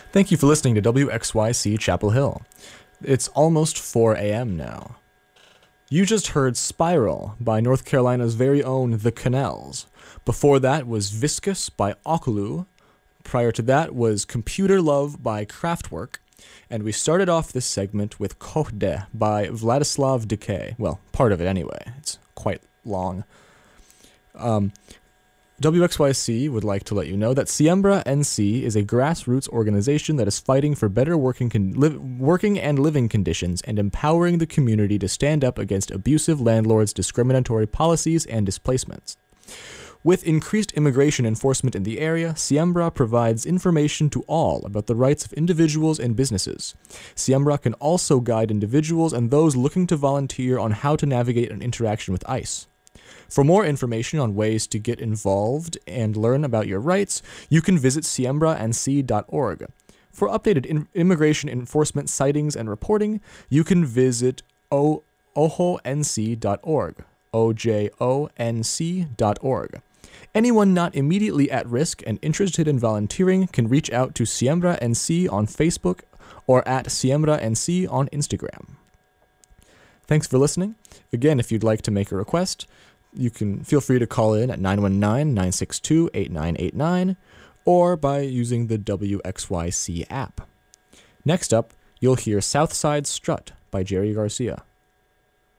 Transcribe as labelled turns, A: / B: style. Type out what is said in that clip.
A: Thank you for listening to WXYC Chapel Hill. It's almost 4 a.m. now. You just heard Spiral by North Carolina's very own The Canals. Before that was Viscous by Okulu. Prior to that was Computer Love by Kraftwerk. And we started off this segment with Kohde by Vladislav Decay. Well, part of it anyway. It's quite long. WXYC would like to let you know that Siembra NC is a grassroots organization that is fighting for better working and living conditions and empowering the community to stand up against abusive landlords' discriminatory policies and displacements. With increased immigration enforcement in the area, Siembra provides information to all about the rights of individuals and businesses. Siembra can also guide individuals and those looking to volunteer on how to navigate an interaction with ICE. For more information on ways to get involved and learn about your rights, you can visit siembranc.org. For updated immigration enforcement sightings and reporting, you can visit ojonc.org, ojonc.org. Anyone not immediately at risk and interested in volunteering can reach out to Siembra NC on Facebook or at Siembra NC on Instagram. Thanks for listening. Again, if you'd like to make a request, you can feel free to call in at 919-962-8989 or by using the WXYC app. Next up, you'll hear Southside Strut by Jerry Garcia.